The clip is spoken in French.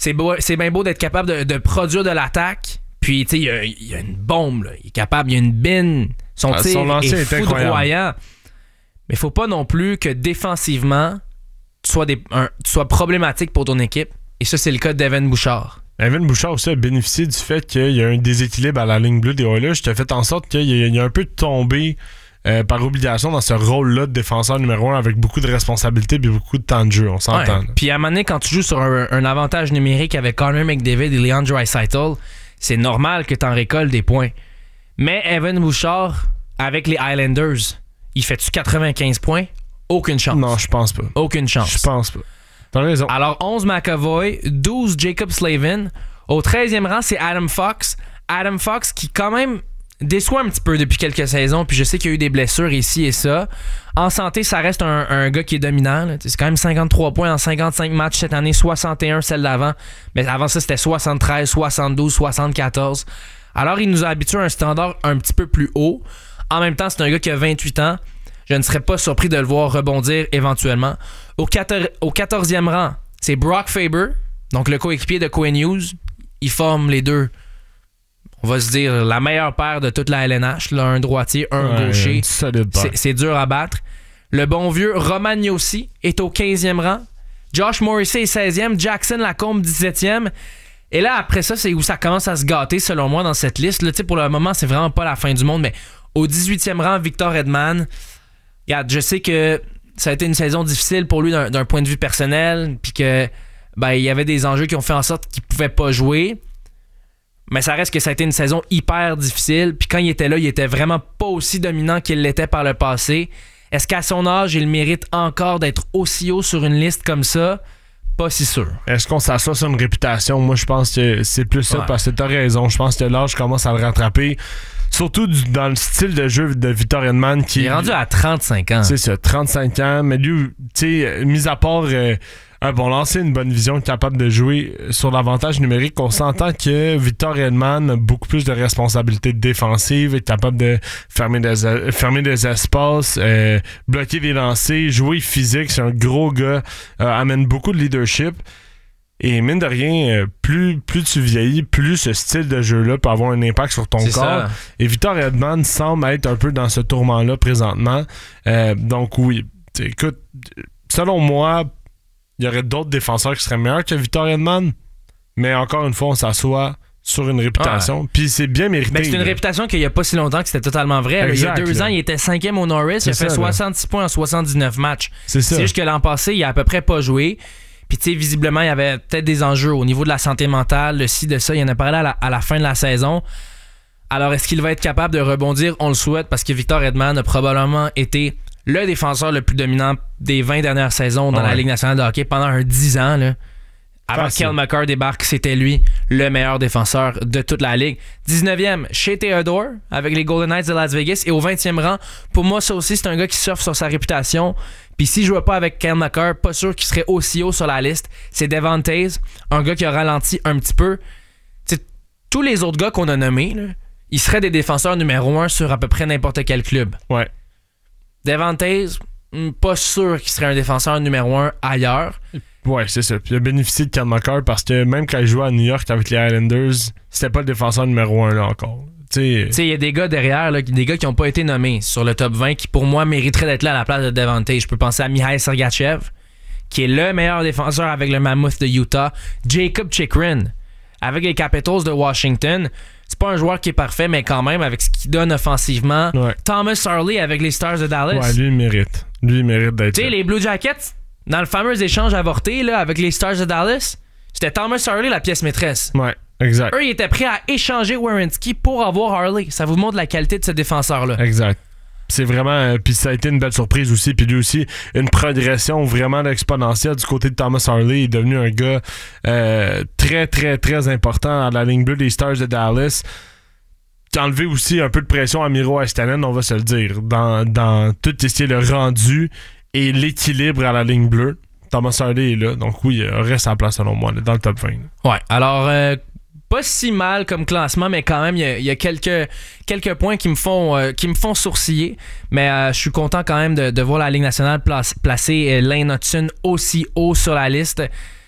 c'est bien beau d'être capable de produire de l'attaque. Puis, tu sais, il y a une bombe, là. Il est capable, il y a une bine. Son tir est foudroyant. Mais faut pas non plus que défensivement, tu sois problématique pour ton équipe. Et ça, c'est le cas d'Evan Bouchard. Evan Bouchard aussi a bénéficié du fait qu'il y a un déséquilibre à la ligne bleue des Oilers. Je te fait en sorte qu'il y a un peu tombé par obligation dans ce rôle-là de défenseur numéro 1 avec beaucoup de responsabilités et beaucoup de temps de jeu, on s'entend. Ouais. Puis à un moment donné, quand tu joues sur un avantage numérique avec Connor McDavid et Leon Draisaitl, c'est normal que tu en récoltes des points. Mais Evan Bouchard, avec les Islanders, il fait-tu 95 points? Aucune chance. Non, je pense pas. Aucune chance. Je pense pas. T'as raison. Alors 11 McAvoy, 12 Jacob Slavin. Au 13e rang, c'est Adam Fox. Adam Fox qui quand même déçoit un petit peu depuis quelques saisons, puis je sais qu'il y a eu des blessures ici et ça. En santé, ça reste un gars qui est dominant. Là. C'est quand même 53 points en 55 matchs cette année, 61 celle d'avant. Mais avant ça, c'était 73, 72, 74. Alors, il nous a habitués à un standard un petit peu plus haut. En même temps, c'est un gars qui a 28 ans. Je ne serais pas surpris de le voir rebondir éventuellement. Au 14e rang, c'est Brock Faber, donc le coéquipier de Quinn Hughes. Ils forment les deux, on va se dire, la meilleure paire de toute la LNH. Là, un droitier, un gaucher. C'est dur à battre. Le bon vieux Roman Josi est au 15e rang. Josh Morrissey est 16e. Jackson Lacombe, 17e. Et là, après ça, c'est où ça commence à se gâter, selon moi, dans cette liste. Là, pour le moment, c'est vraiment pas la fin du monde, mais au 18e rang, Victor Hedman. Regarde, je sais que ça a été une saison difficile pour lui d'un point de vue personnel, puis que il y avait des enjeux qui ont fait en sorte qu'il pouvait pas jouer. Mais ça reste que ça a été une saison hyper difficile. Puis quand il était là, il était vraiment pas aussi dominant qu'il l'était par le passé. Est-ce qu'à son âge, il mérite encore d'être aussi haut sur une liste comme ça? Pas si sûr. Est-ce qu'on s'assoit sur une réputation? Moi, je pense que c'est plus ça, parce que t'as raison. Je pense que l'âge commence à le rattraper. Surtout dans le style de jeu de Victor Hedman qui... Il est rendu à 35 ans. C'est ça, 35 ans. Mais lui, tu sais, mis à part un bon lancer, une bonne vision, capable de jouer sur l'avantage numérique, on s'entend que Victor Hedman a beaucoup plus de responsabilités défensives, est capable de fermer des espaces, bloquer des lancers, jouer physique. C'est un gros gars, amène beaucoup de leadership. Et mine de rien, plus tu vieillis, plus ce style de jeu-là peut avoir un impact sur ton corps. Ça. Et Victor Hedman semble être un peu dans ce tourment-là présentement. Donc oui, écoute, selon moi, il y aurait d'autres défenseurs qui seraient meilleurs que Victor Hedman. Mais encore une fois, on s'assoit sur une réputation. Puis c'est bien mérité. Mais c'est une réputation qu'il n'y a pas si longtemps que c'était totalement vrai. Exact, il y a 2 ans, il était 5e au Norris. Il a fait 66 points en 79 matchs. C'est juste que l'an passé, il a à peu près pas joué. Puis, tu sais, visiblement, il y avait peut-être des enjeux au niveau de la santé mentale, le ci, de ça. Il en a parlé à la fin de la saison. Alors, est-ce qu'il va être capable de rebondir? On le souhaite, parce que Victor Hedman a probablement été le défenseur le plus dominant des 20 dernières saisons dans la Ligue nationale de hockey pendant 10 ans. Là. Avant que Cale Makar débarque, c'était lui le meilleur défenseur de toute la Ligue. 19e, Shea Theodore, avec les Golden Knights de Las Vegas. Et au 20e rang, pour moi, ça aussi, c'est un gars qui surfe sur sa réputation. Puis s'il ne jouait pas avec Cale Makar, pas sûr qu'il serait aussi haut sur la liste. C'est Devon Toews, un gars qui a ralenti un petit peu. T'sais, tous les autres gars qu'on a nommés, là, ils seraient des défenseurs numéro 1 sur à peu près n'importe quel club. Ouais. Devon Toews, pas sûr qu'il serait un défenseur numéro 1 ailleurs. Ouais, c'est ça. Puis il a bénéficié de Cale Makar parce que même quand il jouait à New York avec les Islanders, c'était pas le défenseur numéro 1 là encore. Tu sais, il y a des gars derrière, là, des gars qui n'ont pas été nommés sur le top 20 qui, pour moi, mériteraient d'être là à la place de Devon Toews. Je peux penser à Mikhail Sergachev, qui est le meilleur défenseur avec le Mammoth de Utah. Jacob Chychrun, avec les Capitals de Washington. C'est pas un joueur qui est parfait, mais quand même, avec ce qu'il donne offensivement. Ouais. Thomas Harley avec les Stars de Dallas. Ouais, lui, il mérite. Lui, il mérite d'être là. Tu sais, les Blue Jackets, dans le fameux échange avorté là, avec les Stars de Dallas, c'était Thomas Harley la pièce maîtresse. Ouais. Exact. Eux, ils étaient prêts à échanger Werenski pour avoir Harley. Ça vous montre la qualité de ce défenseur-là. Exact. C'est vraiment... puis ça a été une belle surprise aussi. Puis lui aussi, une progression vraiment exponentielle du côté de Thomas Harley. Il est devenu un gars très, très, très important à la ligne bleue des Stars de Dallas. Qui a enlevé aussi un peu de pression à Miro Heiskanen, on va se le dire. Dans tout ce qui est le rendu et l'équilibre à la ligne bleue. Thomas Harley est là. Donc oui, il reste à la place selon moi, là, dans le top 20. Là. Ouais, alors... pas si mal comme classement, mais quand même, il y a quelques points qui me font sourciller. Mais je suis content quand même de voir la Ligue nationale placer Lane Hutson aussi haut sur la liste.